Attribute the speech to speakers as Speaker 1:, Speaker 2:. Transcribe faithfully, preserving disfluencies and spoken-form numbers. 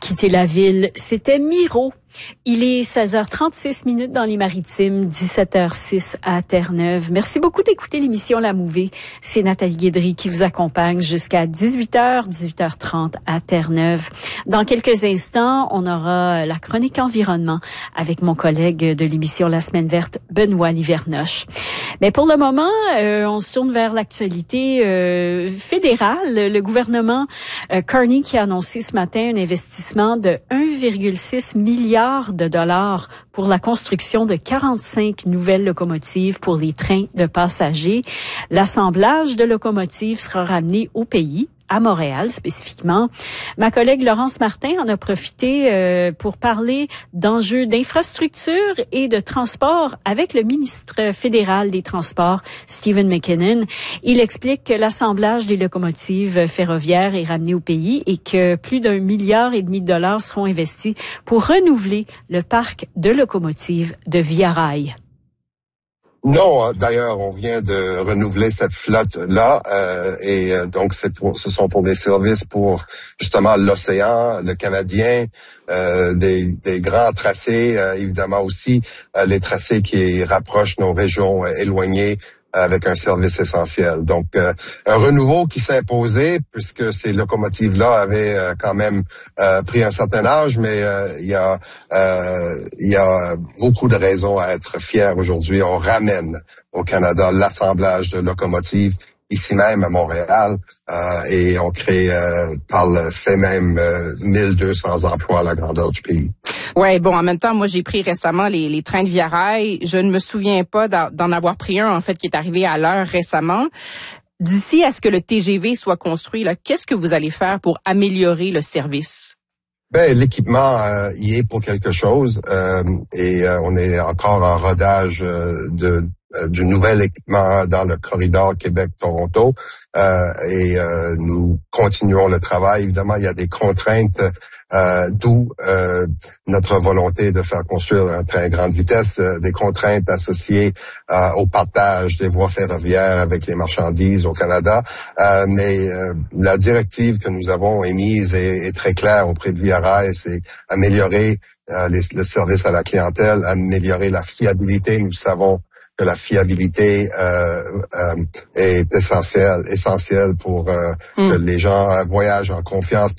Speaker 1: quitter la ville, c'était Miro. Il est seize heures trente-six minutes dans les Maritimes, dix-sept heures six à Terre-Neuve. Merci beaucoup d'écouter l'émission La Mouvée. C'est Nathalie Guédry qui vous accompagne jusqu'à dix-huit heures, dix-huit heures trente à Terre-Neuve. Dans quelques instants, on aura la chronique environnement avec mon collègue de l'émission La Semaine Verte, Benoît Livernoche. Mais pour le moment, euh, on se tourne vers l'actualité euh, fédérale. Le gouvernement euh, Carney qui a annoncé ce matin un investissement de un virgule six milliard de dollars pour la construction de quarante-cinq nouvelles locomotives pour les trains de passagers. L'assemblage de locomotives sera ramené au pays, à Montréal spécifiquement. Ma collègue Laurence Martin en a profité euh, pour parler d'enjeux d'infrastructure et de transport avec le ministre fédéral des Transports, Stephen McKinnon. Il explique que l'assemblage des locomotives ferroviaires est ramené au pays et que plus d'un milliard et demi de dollars seront investis pour renouveler le parc de locomotives de Via Rail.
Speaker 2: Non, d'ailleurs, on vient de renouveler cette flotte-là euh, et euh, donc c'est pour, ce sont pour des services pour justement l'océan, le Canadien, euh, des, des grands tracés, euh, évidemment aussi euh, les tracés qui rapprochent nos régions euh, éloignées avec un service essentiel. Donc, euh, un renouveau qui s'est imposé puisque ces locomotives-là avaient euh, quand même euh, pris un certain âge, mais euh, il y a euh, il y a beaucoup de raisons à être fiers aujourd'hui. On ramène au Canada l'assemblage de locomotives ici même à Montréal euh, et on crée euh, par le fait même euh, mille deux cents emplois à la grandeur du pays.
Speaker 3: Ouais, bon, en même temps, moi, j'ai pris récemment les, les trains de Via Rail. Je ne me souviens pas d'en avoir pris un, en fait, qui est arrivé à l'heure récemment. D'ici à ce que le T G V soit construit, là, qu'est-ce que vous allez faire pour améliorer le service?
Speaker 2: Ben, l'équipement euh, y est pour quelque chose euh, et euh, on est encore en rodage euh, de du nouvel équipement dans le corridor Québec-Toronto euh, et euh, nous continuons le travail. Évidemment, il y a des contraintes, euh, d'où euh, notre volonté de faire construire un train à grande vitesse, euh, des contraintes associées euh, au partage des voies ferroviaires avec les marchandises au Canada. Euh, mais euh, la directive que nous avons émise est, est très claire auprès de Via Rail, c'est améliorer euh, les, le service à la clientèle, améliorer la fiabilité. Nous savons que la fiabilité euh, euh, est essentielle, essentielle pour euh, mmh. que les gens voyagent en confiance.